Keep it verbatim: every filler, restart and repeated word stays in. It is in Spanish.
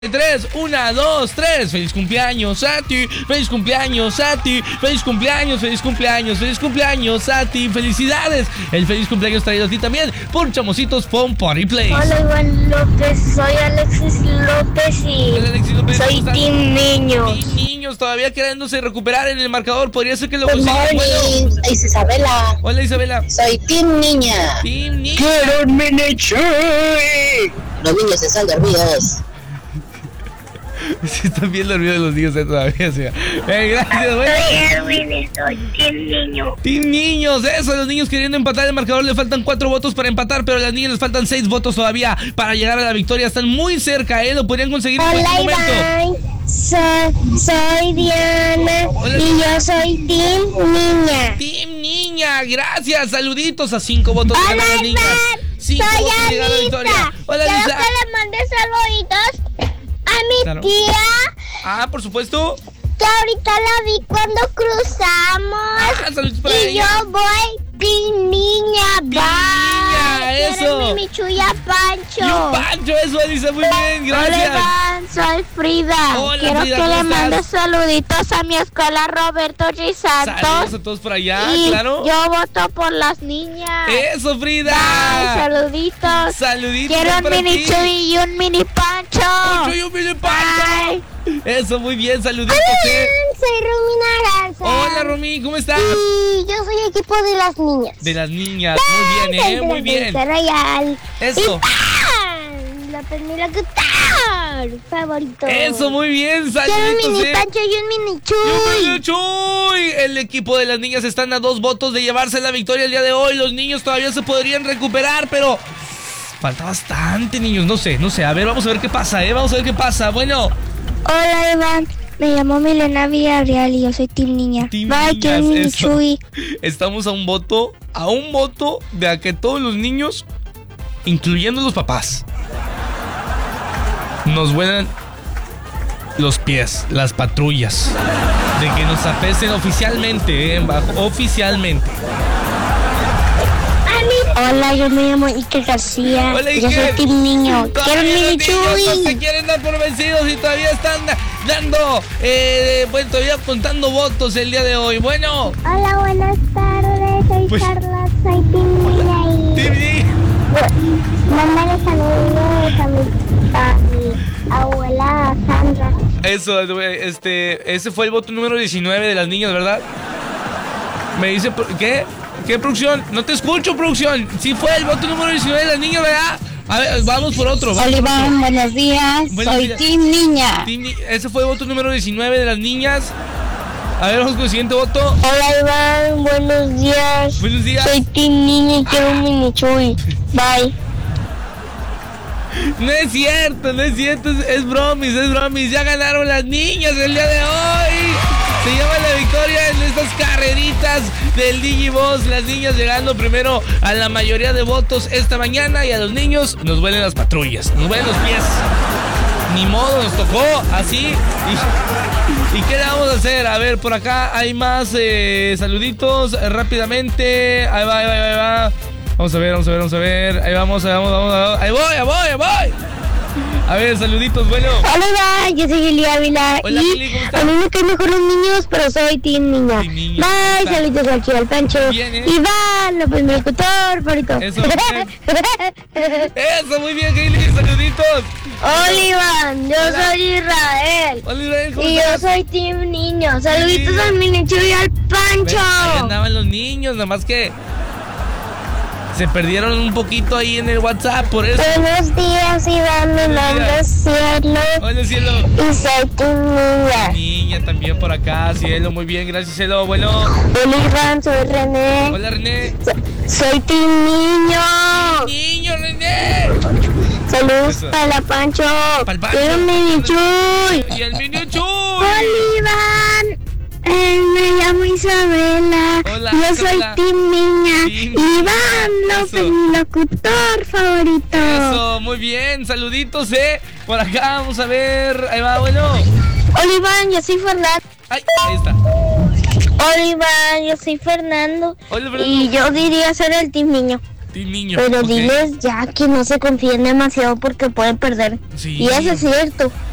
Tres, una, dos, tres. Feliz cumpleaños a ti, feliz cumpleaños a ti, feliz cumpleaños, feliz cumpleaños, feliz cumpleaños a ti. Felicidades. El feliz cumpleaños traído a ti también por Chamositos Phone Party Place. Hola, Iván López, soy Alexis López y Hola, Alexis López, soy Team Niños. Team Niños, todavía quedándose recuperar en el marcador. Podría ser que lo Good consiga. morning, Bueno. es Isabela. Hola, Isabela. Soy Team Niña. Team Niña. ¡Quiero un mini chuy! Los niños están dormidos. Sí, están bien dormidos los niños eh, todavía. Sí. Eh, gracias, bueno. Soy Erwin, soy Team Niño. Team Niños, eso, los niños queriendo empatar el marcador. Le faltan cuatro votos para empatar, pero a las niñas les faltan seis votos todavía para llegar a la victoria. Están muy cerca, ¿eh? Lo podrían conseguir en Hola, cualquier momento. Iván. So, soy Diana. Hola, y yo soy Team Niña. Team Niña, gracias. Saluditos a cinco votos de Hola, ganar las niñas. Iván. Cinco Soy votos de llegar a la victoria. Anita. Hola, Quiero Lisa. que le mande saluditos a mi Claro. tía, Ah, por supuesto. que ahorita la vi cuando cruzamos. Ah, saludos para y ella. yo voy Team Niña. Bye. Niña, eso. Quiero mi Chuya Pancho. Y un Pancho, eso, Elisa, muy bien, gracias. Hola, Iván, soy Frida. Hola, Quiero Frida, que ¿cómo le mande estás? saluditos a mi escuela Roberto G. Saludos Santos. a todos por allá, y claro. yo voto por las niñas. Eso, Frida. Bye, saluditos. Saluditos Quiero un para mini ti. Chuy y un mini Pancho. Pancho y un mini Pancho. Bye. Eso, muy bien, saluditos. Hola, ¿eh? soy Romina Garza. Hola, Romy, ¿cómo estás? Y yo soy equipo de las niñas. De las niñas, muy bien, ¿eh? Muy bien. Royal. Eso. Y ¡pam! La primera guitarra favorito. Eso, muy bien, Quiero un saluditos. mini ¿eh? Pancho y un mini ¡Y Chuy. un Chuy! El equipo de las niñas están a dos votos de llevarse la victoria el día de hoy. Los niños todavía se podrían recuperar, pero falta bastante, niños. No sé, no sé. A ver, vamos a ver qué pasa, ¿eh? Vamos a ver qué pasa. Bueno. Hola, Iván. Me llamo Milena Villarreal y yo soy Team Niña. Team Bye, quiero un Niñas, mini eso. Chuy. Estamos a un voto, a un voto de a que todos los niños, incluyendo los papás, nos huelan los pies, las patrullas, de que nos apesen oficialmente, ¿eh? Bajo- oficialmente. Hola, yo me llamo Iker García. Hola, Yo soy Iker. Team Niño. Quiero Todavía un mini los niños no se Chuy. quieren dar por vencidos y todavía están dando, eh, bueno, todavía contando votos el día de hoy. Bueno, Hola, buenas tardes. Soy Pues- Carla, soy Team Niña y Tibni, mándale saludos a mi, a mi abuela Sandra. eso, este, ese fue el voto número diecinueve de las niñas, ¿verdad? Me dice, ¿qué? ¿Qué, producción? No te escucho, producción. Sí fue el voto número diecinueve de las niñas, ¿verdad? A ver, vamos por otro. vamos Hola, por otro. Iván, buenos días. Buenos soy días. Team Niña. Team Ni- Ese fue el voto número diecinueve de las niñas. A ver, vamos con el siguiente voto. Hola, Iván, buenos días. Buenos días. Soy Team Niña y quiero un mini Chuy. Bye. No es cierto, no es cierto, es, es bromis, es bromis. Ya ganaron las niñas el día de hoy. Se lleva la victoria en estas carreritas del Digiboss. Las niñas llegando primero a la mayoría de votos esta mañana y a los niños nos huelen las patrullas, nos huelen los pies. Ni modo, nos tocó así. ¿Y, ¿y qué le vamos a hacer? A ver, por acá hay más eh, saluditos eh, rápidamente. Ahí va, ahí va, ahí va. Vamos a ver, vamos a ver, vamos a ver. Ahí vamos, ahí vamos, vamos. vamos. Ahí voy, ahí voy, ahí voy. A ver, saluditos, bueno. Hola, Iván, yo soy Lili Ávila. Hola, y Lili, ¿cómo estás? a mí me caen mejor los niños, pero soy Team Niña. Team Niña, Bye, ¿cómo saludos aquí al Pancho. Bien, ¿eh? Iván, lo pues mi locutor favorito. Eso, bien. Eso, muy bien, Hailey, saluditos. Hola, Iván, yo Hola. soy Israel. Hola, Israel, ¿cómo Y yo estás? soy Team Niño. Saluditos Niño. al mini Chuy y al Pancho. Ahí andaban los niños, nada más que se perdieron un poquito ahí en el WhatsApp, por eso. Buenos días, Iván, mi nombre es Cielo. Hola, cielo. Y soy Team Niña. Niña también por acá, cielo, muy bien, gracias, cielo. Bueno, Hola, Iván, soy René. hola, René. Soy Team Niño. Niño, René. Saludos Eso. para la Pancho. Pa'l Pancho. Quiero un mini Chuy. Y el niño Chuy. Hola, Iván. Eh, me llamo Isabela. Hola, Yo Isabela. soy Team Niña. Team Iván Niña. López, Eso. mi locutor favorito. Eso, muy bien, saluditos, eh. Por acá, vamos a ver. Ahí va, bueno. Hola, Iván, yo soy Fernando. Ay, ahí está. Hola, Iván, yo soy Fernando. Hola, Fernando. Y yo diría ser el Team Niño. Team Niño. Pero ok. diles ya que no se confíen demasiado porque pueden perder. Sí. Y eso es cierto.